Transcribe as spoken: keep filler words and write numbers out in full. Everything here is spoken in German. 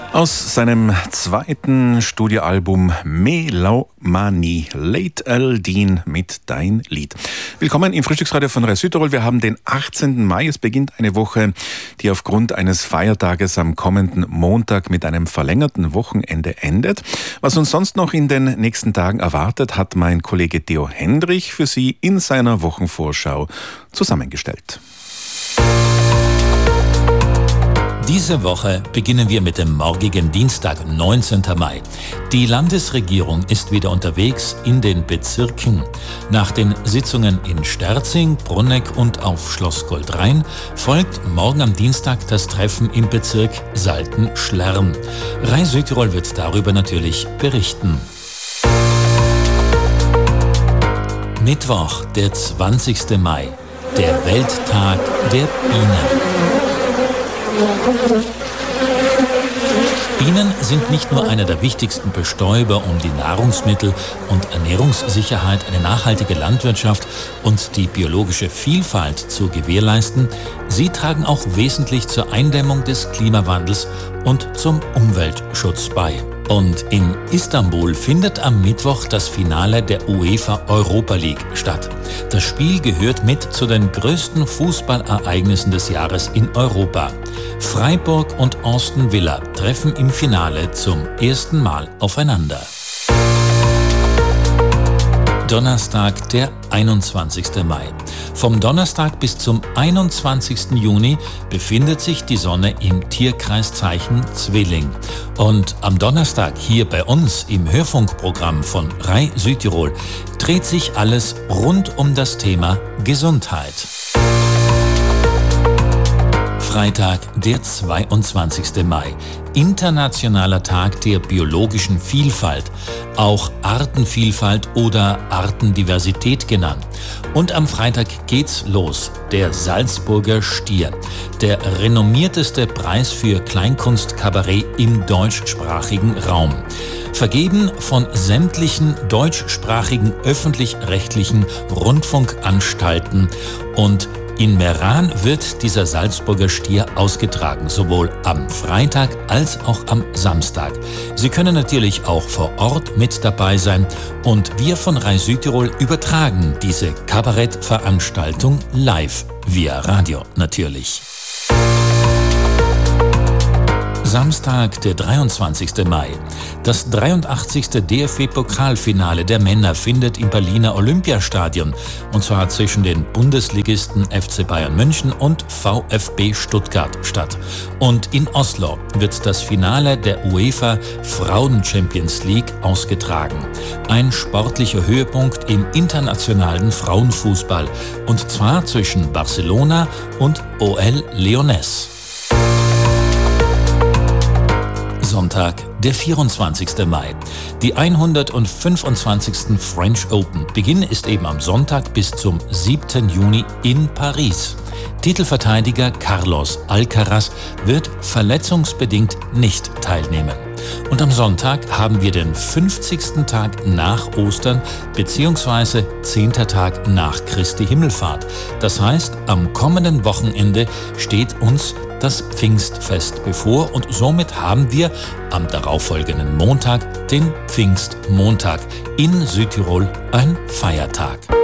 Aus seinem zweiten Studioalbum Melomanie, Late Aldin mit Dein Lied. Willkommen im Frühstücksradio von Rais Südtirol. Wir haben den achtzehnten Mai. Es beginnt eine Woche, die aufgrund eines Feiertages am kommenden Montag mit einem verlängerten Wochenende endet. Was uns sonst noch in den nächsten Tagen erwartet, hat mein Kollege Theo Hendrich für Sie in seiner Wochenvorschau zusammengestellt. Diese Woche beginnen wir mit dem morgigen Dienstag, neunzehnten Mai. Die Landesregierung ist wieder unterwegs in den Bezirken. Nach den Sitzungen in Sterzing, Brunegg und auf Schloss Goldrhein folgt morgen am Dienstag das Treffen im Bezirk Salten-Schlern. Rais Südtirol wird darüber natürlich berichten. Mittwoch, der zwanzigsten Mai, der Welttag der Bienen. Bienen sind nicht nur einer der wichtigsten Bestäuber, um die Nahrungsmittel- und Ernährungssicherheit, eine nachhaltige Landwirtschaft und die biologische Vielfalt zu gewährleisten, sie tragen auch wesentlich zur Eindämmung des Klimawandels und zum Umweltschutz bei. Und in Istanbul findet am Mittwoch das Finale der UEFA Europa League statt. Das Spiel gehört mit zu den größten Fußballereignissen des Jahres in Europa. Freiburg und Aston Villa treffen im Finale zum ersten Mal aufeinander. Donnerstag, der einundzwanzigsten Mai. Vom Donnerstag bis zum einundzwanzigsten Juni befindet sich die Sonne im Tierkreiszeichen Zwilling. Und am Donnerstag hier bei uns im Hörfunkprogramm von Rais Südtirol dreht sich alles rund um das Thema Gesundheit. Freitag, der zweiundzwanzigsten Mai. Internationaler Tag der biologischen Vielfalt, auch Artenvielfalt oder Artendiversität genannt. Und am Freitag geht's los, der Salzburger Stier, der renommierteste Preis für Kleinkunstkabarett im deutschsprachigen Raum. Vergeben von sämtlichen deutschsprachigen öffentlich-rechtlichen Rundfunkanstalten, und in Meran wird dieser Salzburger Stier ausgetragen, sowohl am Freitag als auch am Samstag. Sie können natürlich auch vor Ort mit dabei sein, und wir von Rais Südtirol übertragen diese Kabarettveranstaltung live, via Radio natürlich. Samstag, der dreiundzwanzigsten Mai. Das dreiundachtzigste D F B-Pokalfinale der Männer findet im Berliner Olympiastadion, und zwar zwischen den Bundesligisten F C Bayern München und VfB Stuttgart statt. Und in Oslo wird das Finale der UEFA Frauen Champions League ausgetragen. Ein sportlicher Höhepunkt im internationalen Frauenfußball, und zwar zwischen Barcelona und O L Leones. Sonntag, der vierundzwanzigsten Mai. Die hundertfünfundzwanzigsten French Open. Beginn ist eben am Sonntag bis zum siebten Juni in Paris. Titelverteidiger Carlos Alcaraz wird verletzungsbedingt nicht teilnehmen. Und am Sonntag haben wir den fünfzigsten Tag nach Ostern bzw. zehnten Tag nach Christi Himmelfahrt. Das heißt, am kommenden Wochenende steht uns das Pfingstfest bevor, und somit haben wir am darauffolgenden Montag den Pfingstmontag. In Südtirol ein Feiertag.